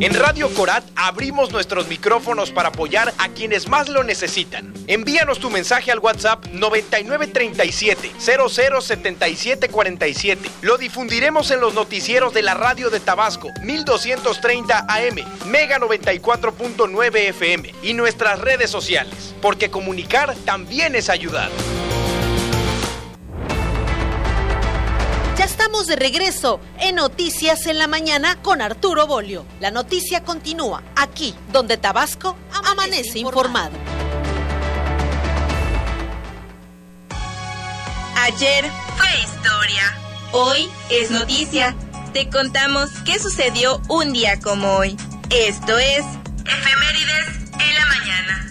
En Radio Corat abrimos nuestros micrófonos para apoyar a quienes más lo necesitan. Envíanos tu mensaje al WhatsApp 9937-007747. Lo difundiremos en los noticieros de la radio de Tabasco, 1230 AM, Mega 94.9 FM y nuestras redes sociales, porque comunicar también es ayudar. Ya estamos de regreso en Noticias en la Mañana con Arturo Bolio. La noticia continúa aquí, donde Tabasco amanece informado. Ayer fue historia. Hoy es noticia. Te contamos qué sucedió un día como hoy. Esto es Efemérides en la Mañana.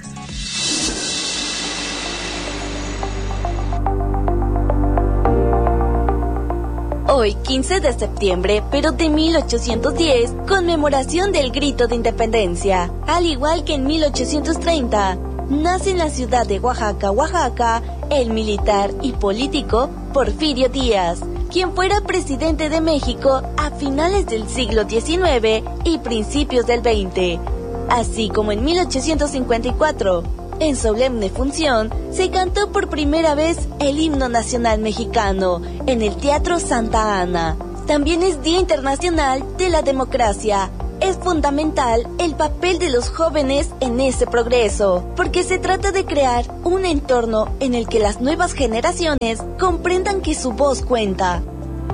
Hoy, 15 de septiembre, pero de 1810, conmemoración del Grito de Independencia. Al igual que en 1830, nace en la ciudad de Oaxaca, Oaxaca, el militar y político Porfirio Díaz, quien fuera presidente de México a finales del siglo XIX y principios del XX. Así como en 1854, en solemne función, se cantó por primera vez el himno nacional mexicano en el Teatro Santa Ana. También es Día Internacional de la Democracia. Es fundamental el papel de los jóvenes en ese progreso, porque se trata de crear un entorno en el que las nuevas generaciones comprendan que su voz cuenta.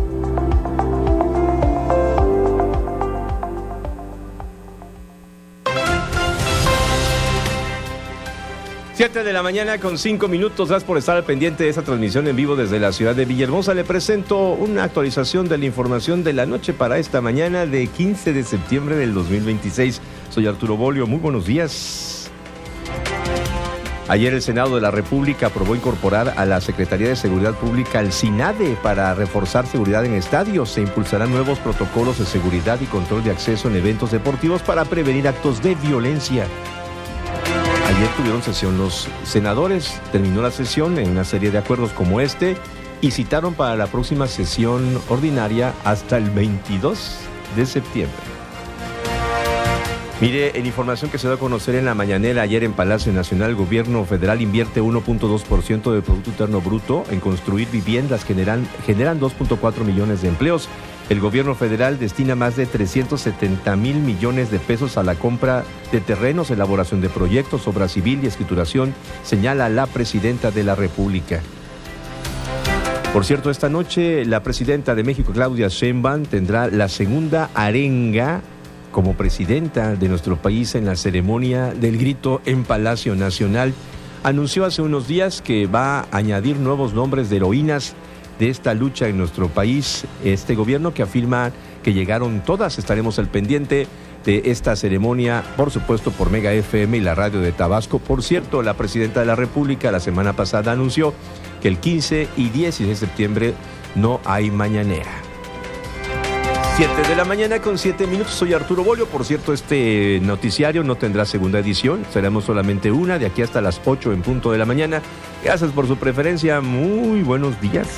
Siete de la mañana con 5 minutos. Gracias por estar al pendiente de esta transmisión en vivo desde la ciudad de Villahermosa. Le presento una actualización de la información de la noche para esta mañana de 15 de septiembre del 2026. Soy Arturo Bolio, muy buenos días. Ayer el Senado de la República aprobó incorporar a la Secretaría de Seguridad Pública al SINADE para reforzar seguridad en estadios. Se impulsarán nuevos protocolos de seguridad y control de acceso en eventos deportivos para prevenir actos de violencia. Ayer tuvieron sesión los senadores, terminó la sesión en una serie de acuerdos como este y citaron para la próxima sesión ordinaria hasta el 22 de septiembre. Mire, en información que se da a conocer en la mañanera ayer en Palacio Nacional, el gobierno federal invierte 1.2% del Producto Interno Bruto en construir viviendas, generan 2.4 millones de empleos. El gobierno federal destina más de 370,000 millones de pesos a la compra de terrenos, elaboración de proyectos, obra civil y escrituración, señala la presidenta de la República. Por cierto, esta noche la presidenta de México, Claudia Sheinbaum, tendrá la segunda arenga como presidenta de nuestro país en la ceremonia del grito en Palacio Nacional. Anunció hace unos días que va a añadir nuevos nombres de heroínas de esta lucha en nuestro país. Este gobierno que afirma que llegaron todas. Estaremos al pendiente de esta ceremonia, por supuesto, por Mega FM y la radio de Tabasco. Por cierto, la presidenta de la República la semana pasada anunció que el 15 y 16 de septiembre no hay mañanera. 7 de la mañana con 7 minutos. Soy Arturo Bolio. Por cierto, este noticiario no tendrá segunda edición. Seremos solamente una de aquí hasta las 8 en punto de la mañana. Gracias por su preferencia. Muy buenos días.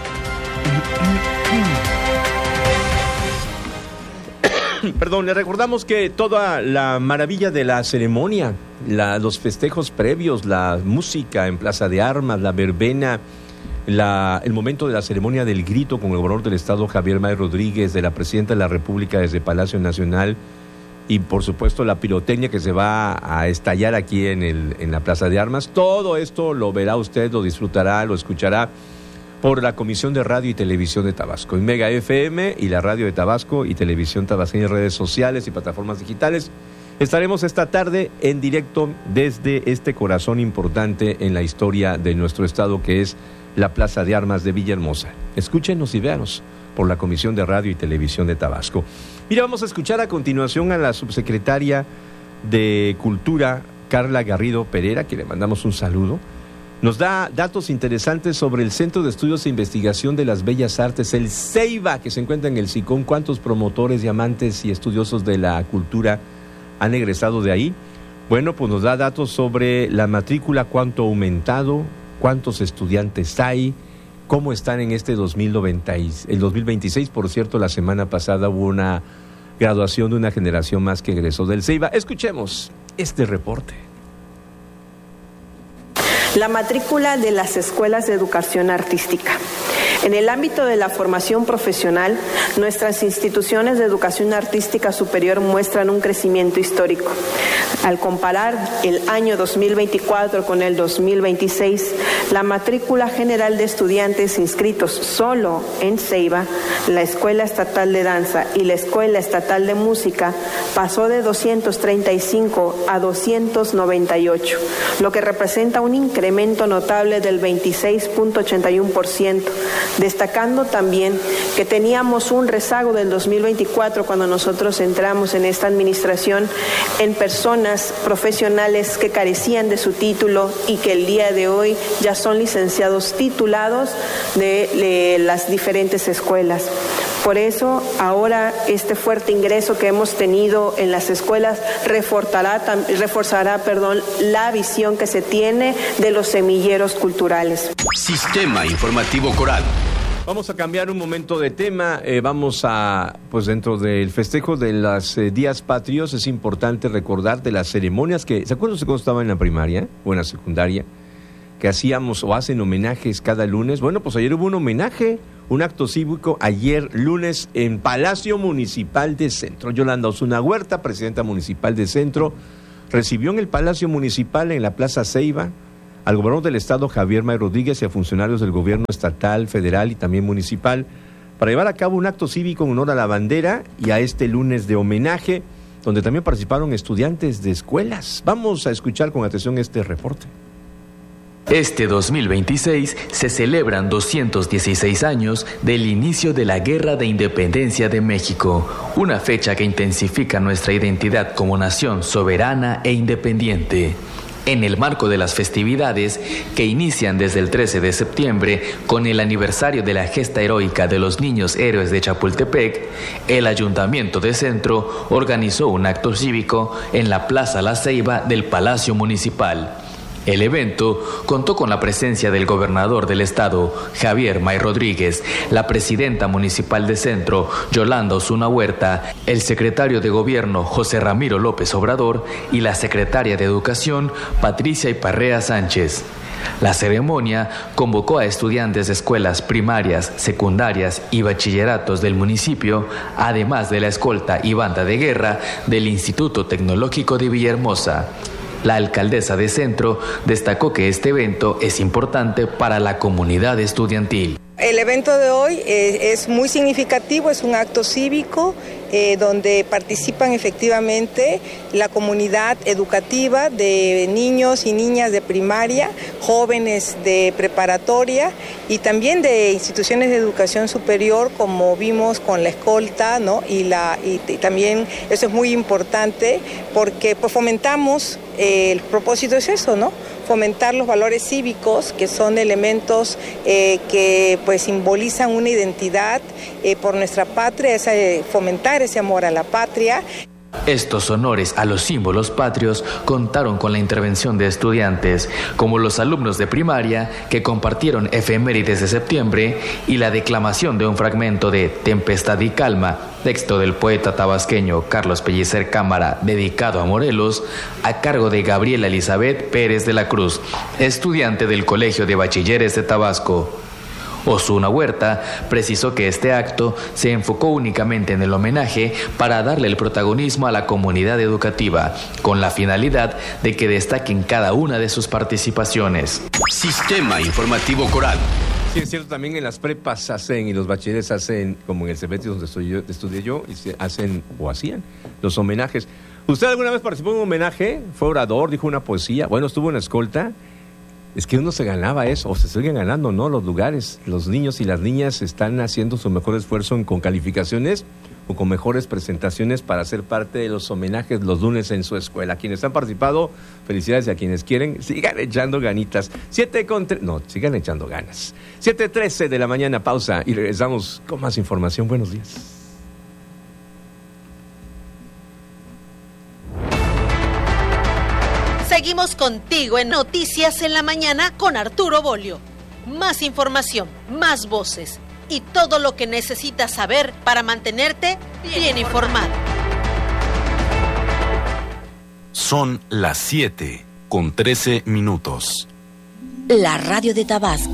Perdón, le recordamos que toda la maravilla de la ceremonia, los festejos previos, la música en Plaza de Armas, la verbena, el momento de la ceremonia del grito con el gobernador del estado Javier May Rodríguez, de la presidenta de la República desde Palacio Nacional y por supuesto la pirotecnia que se va a estallar aquí en la Plaza de Armas. Todo esto lo verá usted, lo disfrutará, lo escuchará por la Comisión de Radio y Televisión de Tabasco, en Mega FM y la radio de Tabasco y Televisión Tabasqueña en redes sociales y plataformas digitales. Estaremos esta tarde en directo desde este corazón importante en la historia de nuestro estado, que es la Plaza de Armas de Villahermosa. Escúchenos y véanos por la Comisión de Radio y Televisión de Tabasco. Mira, vamos a escuchar a continuación a la subsecretaria de Cultura, Carla Garrido Pereira, que le mandamos un saludo. Nos da datos interesantes sobre el Centro de Estudios e Investigación de las Bellas Artes, el CEIBA, que se encuentra en el SICOM. ¿Cuántos promotores, amantes y estudiosos de la cultura han egresado de ahí? Bueno, pues nos da datos sobre la matrícula, cuánto ha aumentado, cuántos estudiantes hay, cómo están en este 2026. Por cierto, la semana pasada hubo una graduación de una generación más que egresó del Ceiba. Escuchemos este reporte. La matrícula de las escuelas de educación artística. En el ámbito de la formación profesional, nuestras instituciones de educación artística superior muestran un crecimiento histórico. Al comparar el año 2024 con el 2026, la matrícula general de estudiantes inscritos solo en Ceiba, la Escuela Estatal de Danza y la Escuela Estatal de Música pasó de 235 a 298, lo que representa un incremento notable del 26.81%, destacando también que teníamos un rezago del 2024 cuando nosotros entramos en esta administración en personas profesionales que carecían de su título y que el día de hoy ya son licenciados titulados de las diferentes escuelas. Por eso, ahora este fuerte ingreso que hemos tenido en las escuelas reforzará la visión que se tiene de los semilleros culturales. Sistema Informativo Coral. Vamos a cambiar un momento de tema. Vamos a, pues dentro del festejo de los días patrios, es importante recordar de las ceremonias que, ¿se acuerdan cuando estaba en la primaria o en la secundaria? Que hacíamos o hacen homenajes cada lunes. Bueno, pues ayer hubo un homenaje, un acto cívico ayer lunes en Palacio Municipal de Centro. Yolanda Osuna Huerta, presidenta municipal de Centro, recibió en el Palacio Municipal en la Plaza Ceiba al gobernador del estado Javier May Rodríguez y a funcionarios del gobierno estatal, federal y también municipal para llevar a cabo un acto cívico en honor a la bandera y a este lunes de homenaje, donde también participaron estudiantes de escuelas. Vamos a escuchar con atención este reporte. Este 2026 se celebran 216 años del inicio de la Guerra de Independencia de México, una fecha que intensifica nuestra identidad como nación soberana e independiente. En el marco de las festividades que inician desde el 13 de septiembre con el aniversario de la gesta heroica de los niños héroes de Chapultepec, el Ayuntamiento de Centro organizó un acto cívico en la Plaza La Ceiba del Palacio Municipal. El evento contó con la presencia del gobernador del estado, Javier May Rodríguez, la presidenta municipal de Centro, Yolanda Osuna Huerta, el secretario de Gobierno, José Ramiro López Obrador, y la secretaria de Educación, Patricia Iparrea Sánchez. La ceremonia convocó a estudiantes de escuelas primarias, secundarias y bachilleratos del municipio, además de la escolta y banda de guerra del Instituto Tecnológico de Villahermosa. La alcaldesa de Centro destacó que este evento es importante para la comunidad estudiantil. El evento de hoy es muy significativo, es un acto cívico donde participan efectivamente la comunidad educativa de niños y niñas de primaria, jóvenes de preparatoria y también de instituciones de educación superior, como vimos con la escolta, ¿no? Y también eso es muy importante porque pues, fomentamos, el propósito es eso, ¿no? Fomentar los valores cívicos, que son elementos que pues simbolizan una identidad por nuestra patria, fomentar ese amor a la patria. Estos honores a los símbolos patrios contaron con la intervención de estudiantes, como los alumnos de primaria que compartieron efemérides de septiembre y la declamación de un fragmento de Tempestad y Calma, texto del poeta tabasqueño Carlos Pellicer Cámara, dedicado a Morelos, a cargo de Gabriela Elizabeth Pérez de la Cruz, estudiante del Colegio de Bachilleres de Tabasco. Osuna Huerta precisó que este acto se enfocó únicamente en el homenaje para darle el protagonismo a la comunidad educativa, con la finalidad de que destaquen cada una de sus participaciones. Sistema Informativo Coral. Sí, es cierto, también en las prepas hacen y los bachilleres hacen, como en el CEBETI donde estudié yo, y se hacen o hacían los homenajes. ¿Usted alguna vez participó en un homenaje? ¿Fue orador? ¿Dijo una poesía? Bueno, estuvo en la escolta. Es que uno se ganaba eso, o se siguen ganando, ¿no? Los lugares. Los niños y las niñas están haciendo su mejor esfuerzo con calificaciones o con mejores presentaciones para ser parte de los homenajes los lunes en su escuela. Quienes han participado, felicidades, y a quienes quieren, sigan echando ganitas. Sigan echando ganas. 7:13 de la mañana, pausa y regresamos con más información. Buenos días. Seguimos contigo en Noticias en la Mañana con Arturo Bolio. Más información, más voces. y todo lo que necesitas saber para mantenerte bien informado. Son las 7:13. La Radio de Tabasco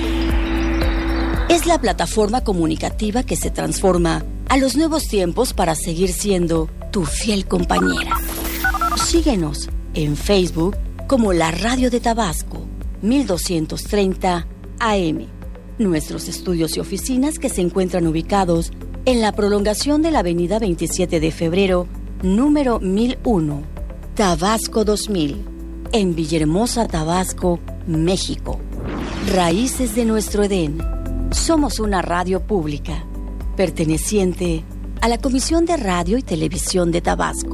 es la plataforma comunicativa que se transforma a los nuevos tiempos para seguir siendo tu fiel compañera. Síguenos en Facebook como la Radio de Tabasco, 1230 AM. Nuestros estudios y oficinas que se encuentran ubicados en la prolongación de la avenida 27 de febrero, número 1001, Tabasco 2000, en Villahermosa, Tabasco, México. Raíces de nuestro Edén. Somos una radio pública, perteneciente a la Comisión de Radio y Televisión de Tabasco.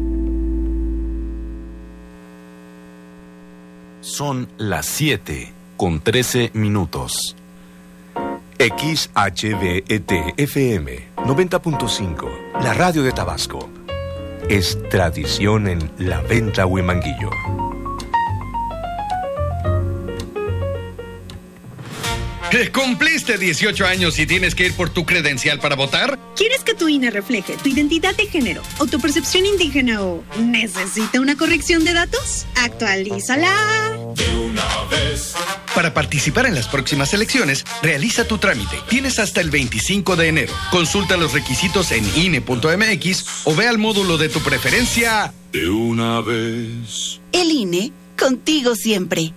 Son las 7:13. XHBET-FM 90.5, la radio de Tabasco. Es tradición en la venta Huimanguillo. ¿Cumpliste 18 años y tienes que ir por tu credencial para votar? ¿Quieres que tu INE refleje tu identidad de género o tu percepción indígena o necesita una corrección de datos? ¡Actualízala! De una vez. Para participar en las próximas elecciones, realiza tu trámite. Tienes hasta el 25 de enero. Consulta los requisitos en INE.mx o ve al módulo de tu preferencia. De una vez. El INE, contigo siempre.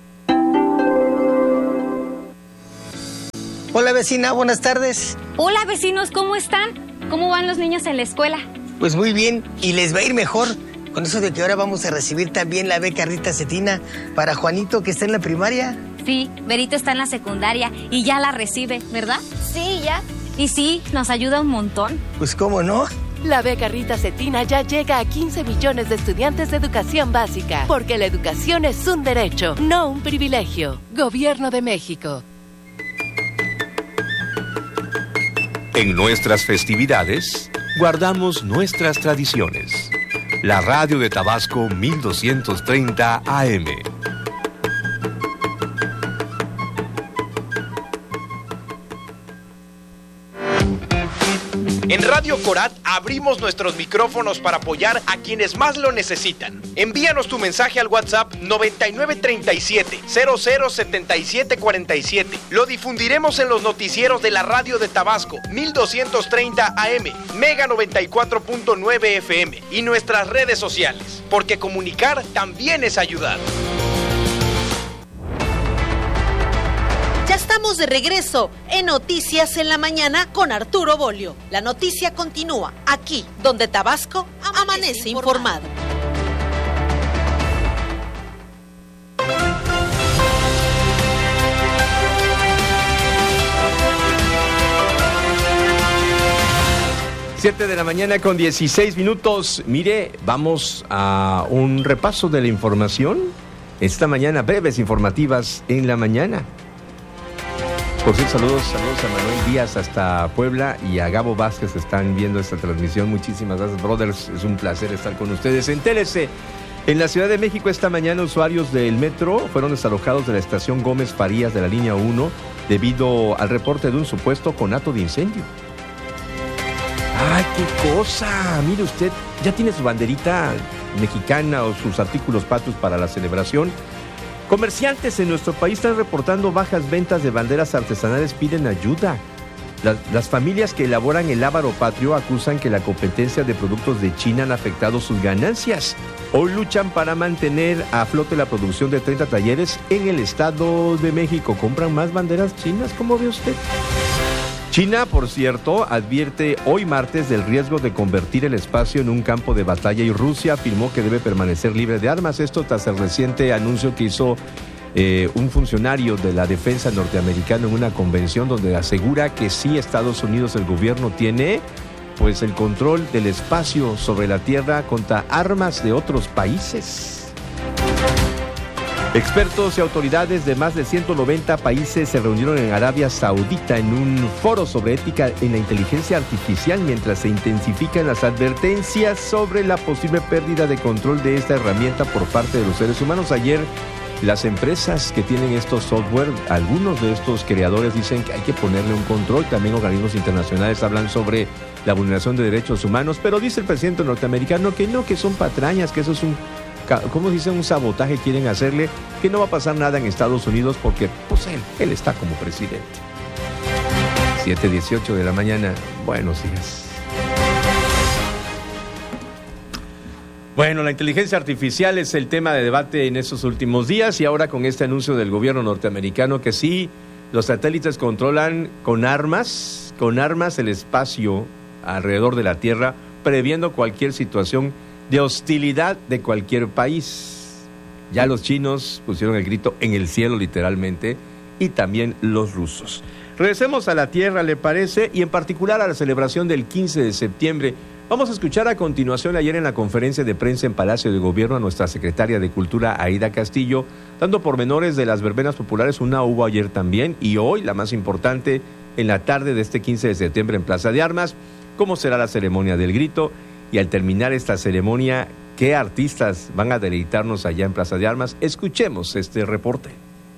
Hola vecina, buenas tardes. Hola vecinos, ¿cómo están? ¿Cómo van los niños en la escuela? Pues muy bien, y les va a ir mejor con eso de que ahora vamos a recibir también la beca Rita Cetina para Juanito, que está en la primaria. Sí, Berito está en la secundaria y ya la recibe, ¿verdad? Sí, ya. Y sí, nos ayuda un montón. Pues cómo no. La beca Rita Cetina ya llega a 15 millones de estudiantes de educación básica, porque la educación es un derecho, no un privilegio. Gobierno de México. En nuestras festividades, guardamos nuestras tradiciones. La radio de Tabasco 1230 AM. En Radio Corat abrimos nuestros micrófonos para apoyar a quienes más lo necesitan. Envíanos tu mensaje al WhatsApp 9937-007747. Lo difundiremos en los noticieros de la Radio de Tabasco 1230 AM, Mega 94.9 FM y nuestras redes sociales, porque comunicar también es ayudar. Ya estamos de regreso en Noticias en la Mañana con Arturo Bolio. La noticia continúa aquí, donde Tabasco amanece informado. Siete de la mañana con 16 minutos. Mire, vamos a un repaso de la información. Esta mañana, breves informativas en la mañana. Por cierto, saludos a Manuel Díaz hasta Puebla y a Gabo Vázquez que están viendo esta transmisión. Muchísimas gracias, brothers. Es un placer estar con ustedes. Entérese, en la Ciudad de México esta mañana usuarios del metro fueron desalojados de la estación Gómez Farías de la línea 1 debido al reporte de un supuesto conato de incendio. ¡Ay, qué cosa! Mire usted, ya tiene su banderita mexicana o sus artículos patrios para la celebración. Comerciantes en nuestro país están reportando bajas ventas de banderas artesanales, piden ayuda. Las familias que elaboran el lábaro patrio acusan que la competencia de productos de China han afectado sus ganancias. Hoy luchan para mantener a flote la producción de 30 talleres en el Estado de México. ¿Compran más banderas chinas? ¿Cómo ve usted? China, por cierto, advierte hoy martes del riesgo de convertir el espacio en un campo de batalla y Rusia afirmó que debe permanecer libre de armas. Esto tras el reciente anuncio que hizo un funcionario de la defensa norteamericana en una convención donde asegura que sí, Estados Unidos, el gobierno tiene pues el control del espacio sobre la tierra contra armas de otros países. Expertos y autoridades de más de 190 países se reunieron en Arabia Saudita en un foro sobre ética en la inteligencia artificial mientras se intensifican las advertencias sobre la posible pérdida de control de esta herramienta por parte de los seres humanos. Ayer las empresas que tienen estos software, algunos de estos creadores dicen que hay que ponerle un control. También organismos internacionales hablan sobre la vulneración de derechos humanos, pero dice el presidente norteamericano que no, que son patrañas, que eso es un, ¿cómo dice? Un sabotaje quieren hacerle, que no va a pasar nada en Estados Unidos porque pues él está como presidente. 7:18 de la mañana, buenos días. Bueno, la inteligencia artificial es el tema de debate en estos últimos días y ahora con este anuncio del gobierno norteamericano que sí, los satélites controlan con armas el espacio alrededor de la Tierra, previendo cualquier situación de hostilidad de cualquier país. Ya los chinos pusieron el grito en el cielo literalmente y también los rusos. Regresemos a la Tierra, ¿le parece? Y en particular a la celebración del 15 de septiembre. Vamos a escuchar a continuación ayer en la conferencia de prensa en Palacio de Gobierno a nuestra secretaria de Cultura, Aida Castillo, dando pormenores de las verbenas populares. Una hubo ayer también y hoy, la más importante, en la tarde de este 15 de septiembre en Plaza de Armas, cómo será la ceremonia del grito y al terminar esta ceremonia, qué artistas van a deleitarnos allá en Plaza de Armas. Escuchemos este reporte.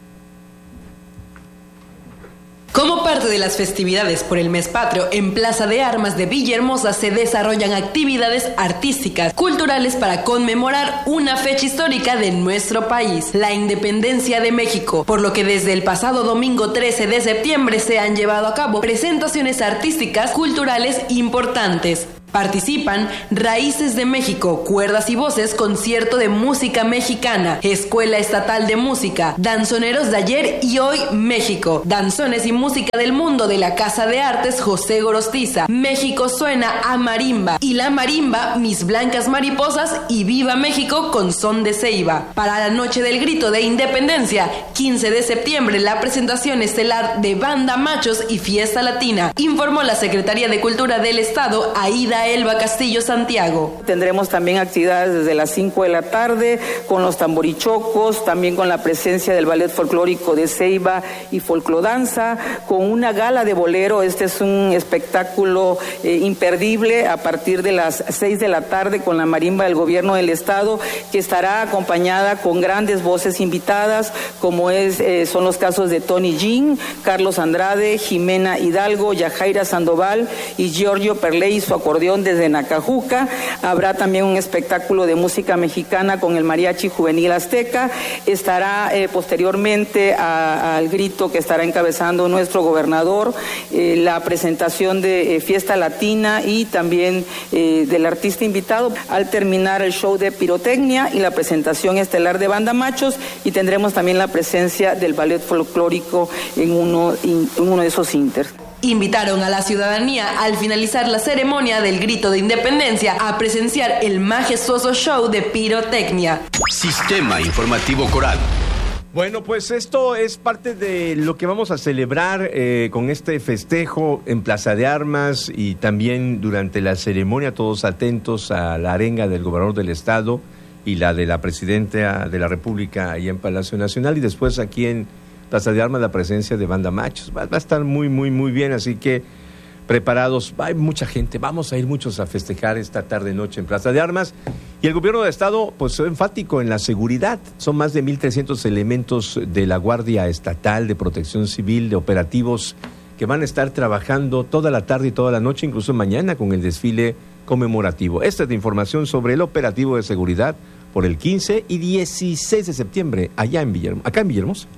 Como parte de las festividades por el mes patrio, en Plaza de Armas de Villahermosa se desarrollan actividades artísticas, culturales para conmemorar una fecha histórica de nuestro país, la independencia de México, por lo que desde el pasado domingo 13 de septiembre se han llevado a cabo presentaciones artísticas, culturales importantes. Participan Raíces de México, Cuerdas y Voces, concierto de música mexicana, Escuela Estatal de Música, Danzoneros de Ayer y Hoy México, Danzones y Música del Mundo de la Casa de Artes José Gorostiza, México Suena a Marimba y la Marimba Mis Blancas Mariposas y Viva México con Son de Ceiba. Para la noche del grito de independencia, 15 de septiembre, la presentación estelar de Banda Machos y Fiesta Latina, informó la Secretaría de Cultura del Estado, Aida Elba Castillo Santiago. Tendremos también actividades desde las 5 de la tarde con los tamborichocos, también con la presencia del Ballet Folclórico de Ceiba y Folclodanza, con una gala de bolero. Este es un espectáculo imperdible a partir de las 6 de la tarde con la marimba del Gobierno del Estado, que estará acompañada con grandes voces invitadas, como son los casos de Tony Jean, Carlos Andrade, Jimena Hidalgo, Yajaira Sandoval y Giorgio Perley y su acordeón desde Nacajuca. Habrá también un espectáculo de música mexicana con el Mariachi Juvenil Azteca. Estará posteriormente al grito que estará encabezando nuestro gobernador, la presentación de Fiesta Latina y también del artista invitado. Al terminar el show de pirotecnia y la presentación estelar de Banda Machos, y tendremos también la presencia del ballet folclórico en uno de esos inters. Invitaron a la ciudadanía al finalizar la ceremonia del grito de independencia a presenciar el majestuoso show de pirotecnia. Sistema Informativo Coral. Bueno, pues esto es parte de lo que vamos a celebrar con este festejo en Plaza de Armas y también durante la ceremonia, todos atentos a la arenga del gobernador del estado y la de la presidenta de la República ahí en Palacio Nacional, y después aquí en Plaza de Armas la presencia de Banda Machos. Va a estar muy, muy, muy bien, así que preparados. Hay mucha gente, vamos a ir muchos a festejar esta tarde-noche en Plaza de Armas. Y el gobierno de estado, pues, enfático en la seguridad. Son más de 1,300 elementos de la Guardia Estatal, de Protección Civil, de operativos que van a estar trabajando toda la tarde y toda la noche, incluso mañana con el desfile conmemorativo. Esta es la información sobre el operativo de seguridad por el 15 y 16 de septiembre acá en Villahermosa.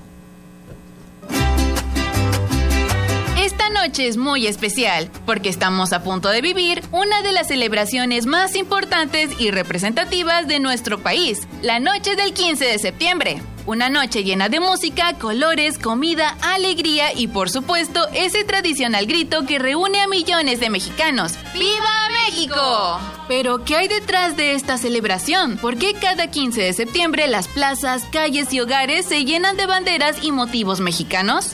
Noche es muy especial porque estamos a punto de vivir una de las celebraciones más importantes y representativas de nuestro país, la noche del 15 de septiembre. Una noche llena de música, colores, comida, alegría y por supuesto ese tradicional grito que reúne a millones de mexicanos. ¡Viva México! Pero ¿qué hay detrás de esta celebración? ¿Por qué cada 15 de septiembre las plazas, calles y hogares se llenan de banderas y motivos mexicanos?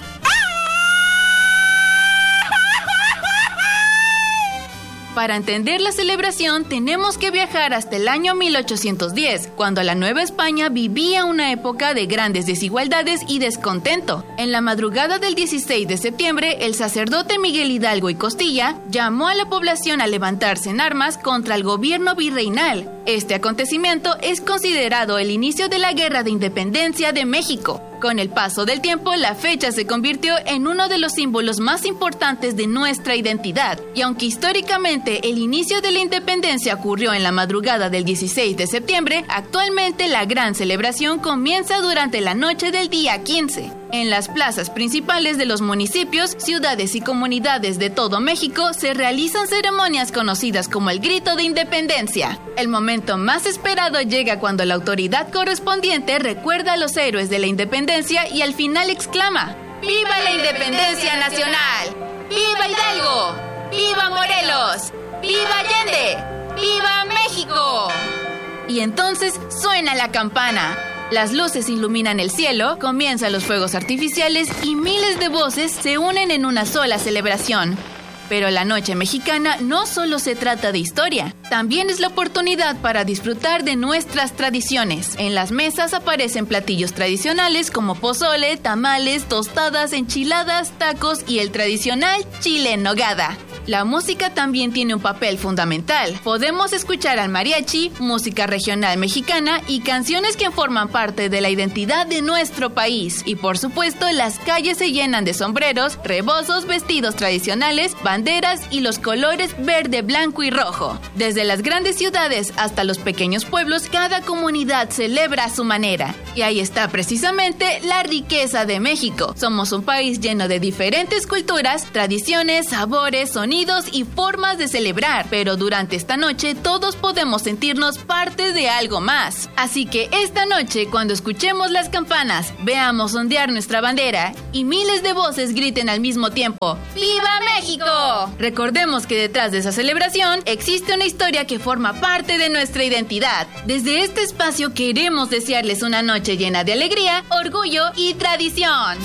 Para entender la celebración tenemos que viajar hasta el año 1810, cuando la Nueva España vivía una época de grandes desigualdades y descontento. En la madrugada del 16 de septiembre, el sacerdote Miguel Hidalgo y Costilla llamó a la población a levantarse en armas contra el gobierno virreinal. Este acontecimiento es considerado el inicio de la Guerra de Independencia de México. Con el paso del tiempo, la fecha se convirtió en uno de los símbolos más importantes de nuestra identidad. Y aunque históricamente el inicio de la independencia ocurrió en la madrugada del 16 de septiembre, actualmente la gran celebración comienza durante la noche del día 15. En las plazas principales de los municipios, ciudades y comunidades de todo México se realizan ceremonias conocidas como el Grito de Independencia. El momento más esperado llega cuando la autoridad correspondiente recuerda a los héroes de la independencia y al final exclama: ¡Viva la Independencia Nacional! ¡Viva Hidalgo! ¡Viva Morelos! ¡Viva Allende! ¡Viva México! Y entonces suena la campana. Las luces iluminan el cielo, comienzan los fuegos artificiales y miles de voces se unen en una sola celebración. Pero la noche mexicana no solo se trata de historia, también es la oportunidad para disfrutar de nuestras tradiciones. En las mesas aparecen platillos tradicionales como pozole, tamales, tostadas, enchiladas, tacos y el tradicional chile en nogada. La música también tiene un papel fundamental. Podemos escuchar al mariachi, música regional mexicana y canciones que forman parte de la identidad de nuestro país. Y por supuesto, las calles se llenan de sombreros, rebozos, vestidos tradicionales, banderas y los colores verde, blanco y rojo. Desde las grandes ciudades hasta los pequeños pueblos, cada comunidad celebra a su manera. Y ahí está precisamente la riqueza de México. Somos un país lleno de diferentes culturas, tradiciones, sabores, sonidos y formas de celebrar, pero durante esta noche todos podemos sentirnos parte de algo más. Así que esta noche, cuando escuchemos las campanas, veamos ondear nuestra bandera y miles de voces griten al mismo tiempo: ¡Viva México! Recordemos que detrás de esa celebración existe una historia que forma parte de nuestra identidad. Desde este espacio queremos desearles una noche llena de alegría, orgullo y tradición.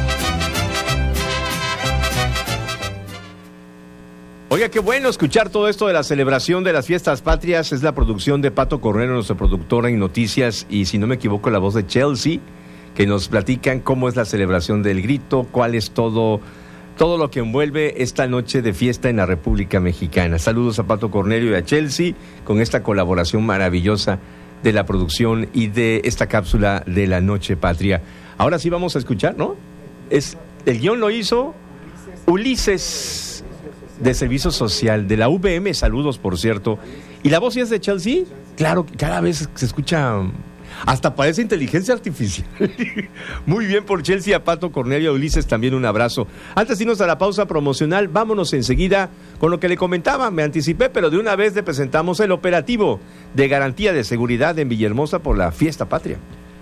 Oiga, qué bueno escuchar todo esto de la celebración de las fiestas patrias. Es la producción de Pato Cornero, nuestra productora en noticias, y si no me equivoco, la voz de Chelsea, que nos platican cómo es la celebración del grito, cuál es todo lo que envuelve esta noche de fiesta en la República Mexicana. Saludos a Pato Cornelio y a Chelsea con esta colaboración maravillosa de la producción y de esta cápsula de la Noche Patria. Ahora sí vamos a escuchar, ¿no? El guión lo hizo Ulises, de Servicio Social, de la UVM, saludos por cierto. ¿Y la voz sí es de Chelsea? Claro, cada vez se escucha, hasta parece inteligencia artificial. Muy bien por Chelsea, a Pato Cornelio, a Ulises también un abrazo. Antes de irnos a la pausa promocional, vámonos enseguida con lo que le comentaba, me anticipé, pero de una vez le presentamos el operativo de garantía de seguridad en Villahermosa por la fiesta patria.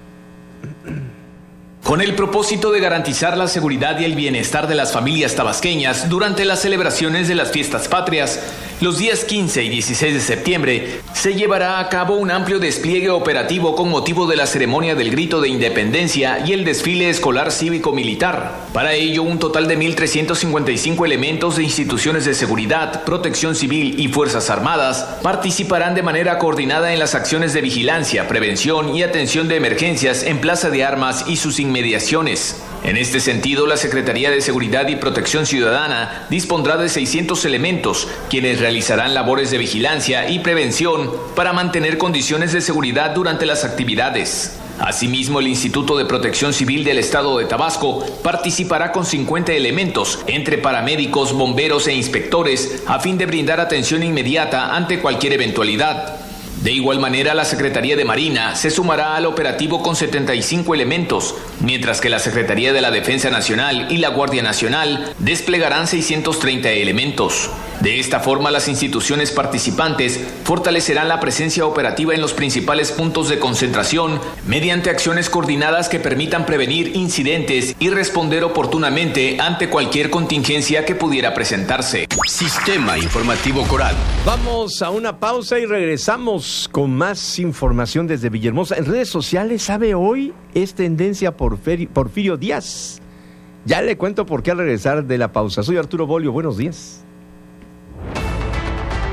Con el propósito de garantizar la seguridad y el bienestar de las familias tabasqueñas durante las celebraciones de las fiestas patrias, los días 15 y 16 de septiembre se llevará a cabo un amplio despliegue operativo con motivo de la ceremonia del Grito de Independencia y el desfile escolar cívico-militar. Para ello, un total de 1,355 elementos de instituciones de seguridad, protección civil y fuerzas armadas participarán de manera coordinada en las acciones de vigilancia, prevención y atención de emergencias en Plaza de Armas y sus inmediaciones. En este sentido, la Secretaría de Seguridad y Protección Ciudadana dispondrá de 600 elementos, quienes realizarán labores de vigilancia y prevención para mantener condiciones de seguridad durante las actividades. Asimismo, el Instituto de Protección Civil del Estado de Tabasco participará con 50 elementos, entre paramédicos, bomberos e inspectores, a fin de brindar atención inmediata ante cualquier eventualidad. De igual manera, la Secretaría de Marina se sumará al operativo con 75 elementos, mientras que la Secretaría de la Defensa Nacional y la Guardia Nacional desplegarán 630 elementos. De esta forma, las instituciones participantes fortalecerán la presencia operativa en los principales puntos de concentración mediante acciones coordinadas que permitan prevenir incidentes y responder oportunamente ante cualquier contingencia que pudiera presentarse. Sistema Informativo Coral. Vamos a una pausa y regresamos con más información desde Villahermosa. En redes sociales, ¿sabe hoy? Es tendencia Porfirio Díaz. Ya le cuento por qué al regresar de la pausa. Soy Arturo Bolio, buenos días.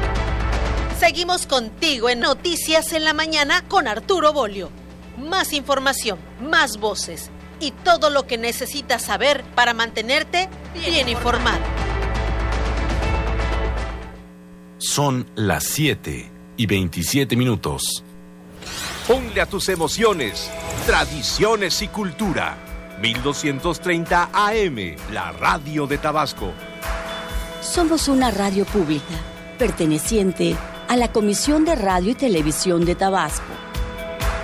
Seguimos contigo en Noticias en la Mañana con Arturo Bolio. Más información, más voces y todo lo que necesitas saber para mantenerte bien informado. Son las 7:27. Ponle a tus emociones, tradiciones y cultura. 1230 AM, la radio de Tabasco. Somos una radio pública, perteneciente a la Comisión de Radio y Televisión de Tabasco.